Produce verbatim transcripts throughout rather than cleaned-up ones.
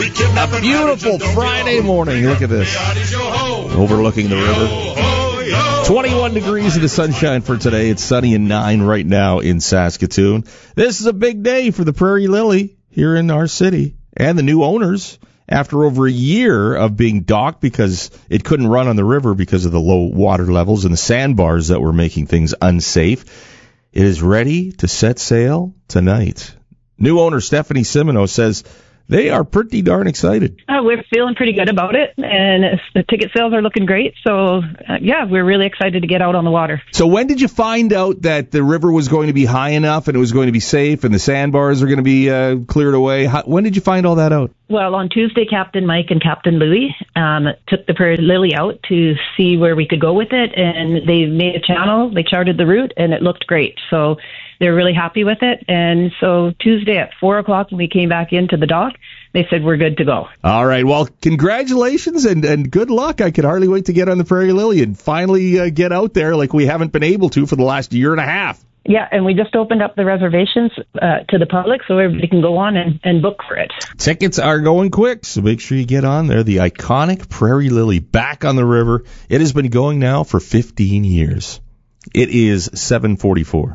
A beautiful Friday morning. Look at this. Overlooking the river. twenty-one degrees in the sunshine for today. It's sunny and nine right now in Saskatoon. This is a big day for the Prairie Lily here in our city and the new owners. After over a year of being docked because it couldn't run on the river because of the low water levels and the sandbars that were making things unsafe, it is ready to set sail tonight. New owner Stephanie Simoneau says they are pretty darn excited. Uh, we're feeling pretty good about it, and it's, the ticket sales are looking great. So, uh, yeah, we're really excited to get out on the water. So when did you find out that the river was going to be high enough and it was going to be safe and the sandbars are going to be uh, cleared away? How, when did you find all that out? Well, on Tuesday, Captain Mike and Captain Louie um, took the Prairie Lily out to see where we could go with it, and they made a channel, they charted the route, and it looked great. So they're really happy with it. And so Tuesday at four o'clock when we came back into the dock, they said we're good to go. All right. Well, congratulations and, and good luck. I could hardly wait to get on the Prairie Lily and finally uh, get out there like we haven't been able to for the last year and a half. Yeah, and we just opened up the reservations uh, to the public so everybody can go on and, and book for it. Tickets are going quick, so make sure you get on there. The iconic Prairie Lily back on the river. It has been going now for fifteen years. It is seven forty-four.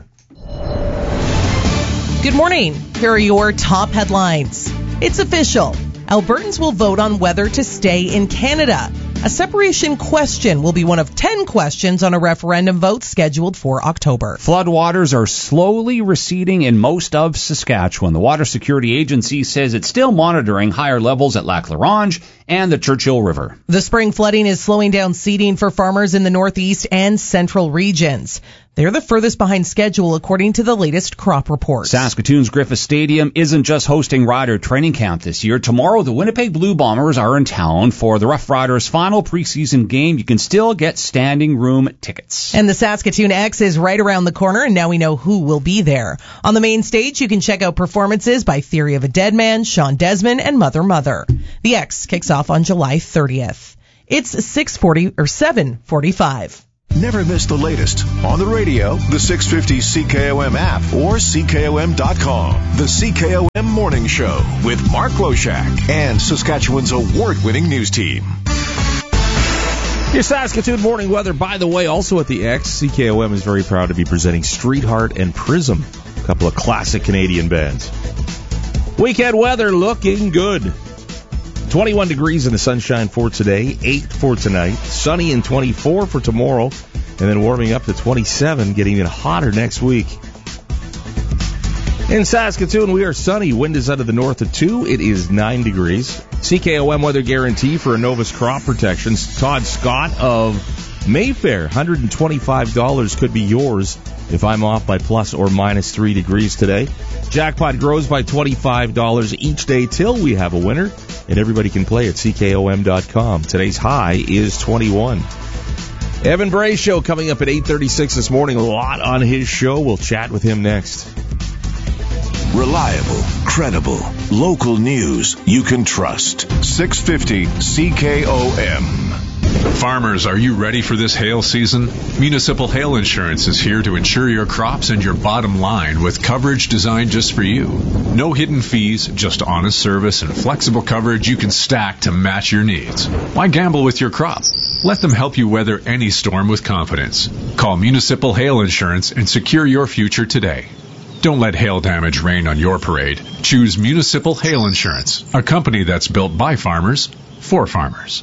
Good morning. Here are your top headlines. It's official. Albertans will vote on whether to stay in Canada. A separation question will be one of ten questions on a referendum vote scheduled for October. Floodwaters are slowly receding in most of Saskatchewan. The Water Security Agency says it's still monitoring higher levels at Lac La Ronge and the Churchill River. The spring flooding is slowing down seeding for farmers in the northeast and central regions. They're the furthest behind schedule according to the latest crop report. Saskatoon's Griffith Stadium isn't just hosting Rider training camp this year. Tomorrow, the Winnipeg Blue Bombers are in town for the Rough Riders' final preseason game. You can still get standing room tickets. And the Saskatoon X is right around the corner, and now we know who will be there. On the main stage, you can check out performances by Theory of a Deadman, Sean Desmond, and Mother Mother. The X kicks off on July thirtieth. It's six forty or seven forty-five. Never miss the latest on the radio, the six fifty C K O M app, or C K O M dot com. The C K O M Morning Show with Mark Loshak and Saskatchewan's award-winning news team. Your Saskatoon morning weather, by the way, also at the X. C K O M is very proud to be presenting Streetheart and Prism, a couple of classic Canadian bands. Weekend weather looking good. twenty-one degrees in the sunshine for today, eight for tonight, sunny and twenty-four for tomorrow, and then warming up to twenty-seven, getting even hotter next week. In Saskatoon, we are sunny. Wind is out of the north at two. It is nine degrees. C K O M weather guarantee for Innovus Crop Protections. Todd Scott of Mayfair, one hundred twenty-five dollars could be yours if I'm off by plus or minus three degrees today. Jackpot grows by twenty-five dollars each day till we have a winner, and everybody can play at C K O M dot com. Today's high is twenty-one. Evan Bray Show coming up at eight thirty-six this morning. A lot on his show. We'll chat with him next. Reliable, credible, local news you can trust. six fifty C K O M. Farmers, are you ready for this hail season? Municipal Hail Insurance is here to insure your crops and your bottom line with coverage designed just for you. No hidden fees, just honest service and flexible coverage you can stack to match your needs. Why gamble with your crop? Let them help you weather any storm with confidence. Call Municipal Hail Insurance and secure your future today. Don't let hail damage rain on your parade. Choose Municipal Hail Insurance, a company that's built by farmers, for farmers.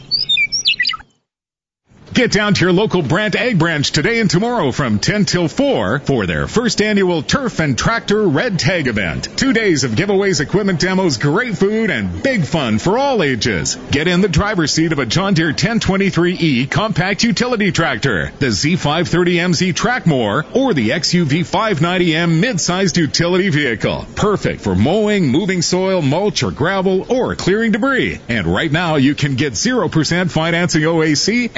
Get down to your local Brandt Ag Branch today and tomorrow from ten till four for their first annual Turf and Tractor Red Tag event. Two days of giveaways, equipment demos, great food, and big fun for all ages. Get in the driver's seat of a John Deere ten twenty-three E compact utility tractor, the Z five thirty M Z Trackmore, or the X U V five ninety M mid-sized utility vehicle. Perfect for mowing, moving soil, mulch, or gravel, or clearing debris. And right now, you can get zero percent financing O A C and thirteen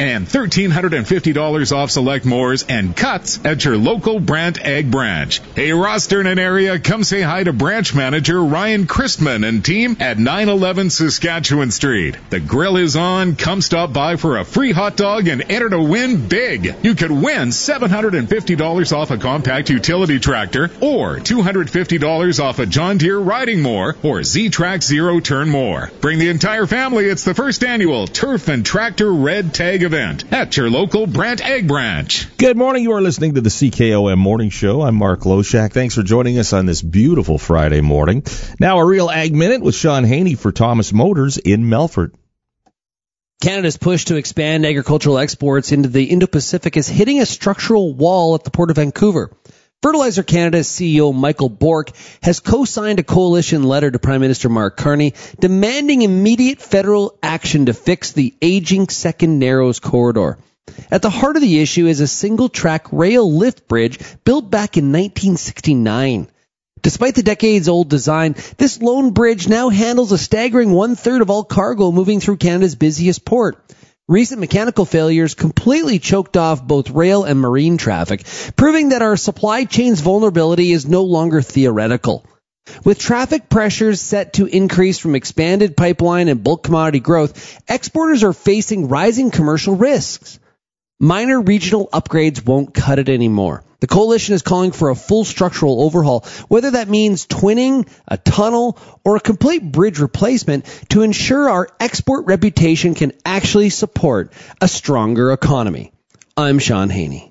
one thousand four hundred fifty dollars off select mowers and cuts at your local Brandt Ag branch. Hey, roster in an area, come say hi to branch manager Ryan Christman and team at nine eleven Saskatchewan Street. The grill is on. Come stop by for a free hot dog and enter to win big. You could win seven hundred fifty dollars off a compact utility tractor or two hundred fifty dollars off a John Deere riding mower or Z-Track zero-turn mower. Bring the entire family. It's the first annual Turf and Tractor Red Tag event at your local Brandt Ag branch. Good morning. You are listening to the C K O M Morning Show. I'm Mark Loshak. Thanks for joining us on this beautiful Friday morning. Now a real Ag Minute with Sean Haney for Thomas Motors in Melfort. Canada's push to expand agricultural exports into the Indo-Pacific is hitting a structural wall at the Port of Vancouver. Fertilizer Canada's C E O Michael Bork has co-signed a coalition letter to Prime Minister Mark Carney demanding immediate federal action to fix the aging Second Narrows corridor. At the heart of the issue is a single-track rail lift bridge built back in nineteen sixty-nine. Despite the decades-old design, this lone bridge now handles a staggering one-third of all cargo moving through Canada's busiest port. Recent mechanical failures completely choked off both rail and marine traffic, proving that our supply chain's vulnerability is no longer theoretical. With traffic pressures set to increase from expanded pipeline and bulk commodity growth, exporters are facing rising commercial risks. Minor regional upgrades won't cut it anymore. The coalition is calling for a full structural overhaul, whether that means twinning, a tunnel, or a complete bridge replacement to ensure our export reputation can actually support a stronger economy. I'm Sean Haney.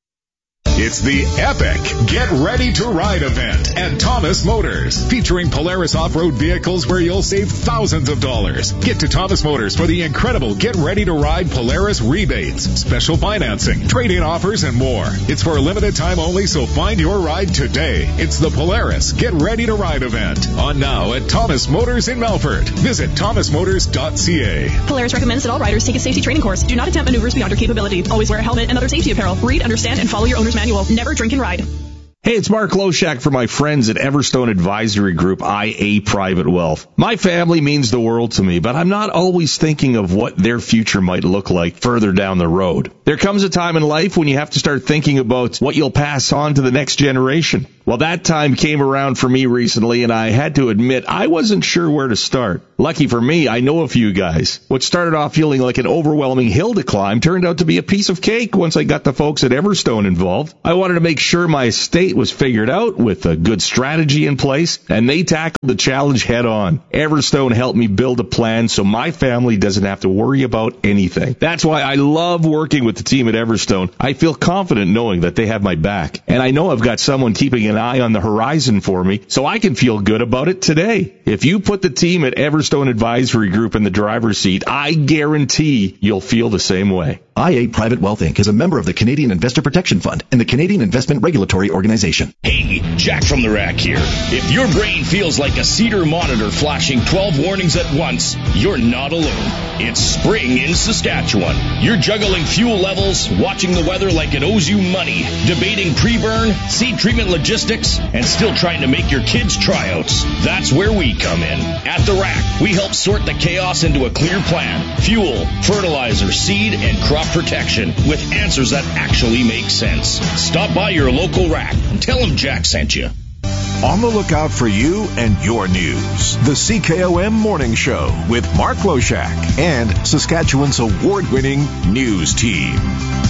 It's the epic Get Ready to Ride event at Thomas Motors, featuring Polaris off-road vehicles where you'll save thousands of dollars. Get to Thomas Motors for the incredible Get Ready to Ride Polaris rebates, special financing, trade-in offers, and more. It's for a limited time only, so find your ride today. It's the Polaris Get Ready to Ride event, on now at Thomas Motors in Melfort. Visit thomas motors dot c a. Polaris recommends that all riders take a safety training course. Do not attempt maneuvers beyond your capability. Always wear a helmet and other safety apparel. Read, understand, and follow your owner's manual. Never drink and ride. Hey, it's Mark Loshak for my friends at Everstone Advisory Group, I A Private Wealth. My family means the world to me, but I'm not always thinking of what their future might look like further down the road. There comes a time in life when you have to start thinking about what you'll pass on to the next generation. Well, that time came around for me recently, and I had to admit I wasn't sure where to start. Lucky for me, I know a few guys. What started off feeling like an overwhelming hill to climb turned out to be a piece of cake once I got the folks at Everstone involved. I wanted to make sure my estate was figured out with a good strategy in place, and they tackled the challenge head on. Everstone helped me build a plan so my family doesn't have to worry about anything. That's why I love working with the team at Everstone. I feel confident knowing that they have my back, and I know I've got someone keeping an eye on the horizon for me, so I can feel good about it today. If you put the team at Everstone Advisory Group in the driver's seat, I guarantee you'll feel the same way. I A Private Wealth Incorporated is a member of the Canadian Investor Protection Fund and the Canadian Investment Regulatory Organization. Hey, Jack from the Rack here. If your brain feels like a Cedar monitor flashing twelve warnings at once, you're not alone. It's spring in Saskatchewan. You're juggling fuel levels, watching the weather like it owes you money, debating pre-burn, seed treatment logistics, and still trying to make your kids' tryouts. That's where we come in. At the Rack, we help sort the chaos into a clear plan. Fuel, fertilizer, seed, and crop protection with answers that actually make sense. Stop by your local Rack and tell them Jack sent you. On the lookout for you and your news. The C K O M Morning Show with Mark Loshak and Saskatchewan's award-winning news team.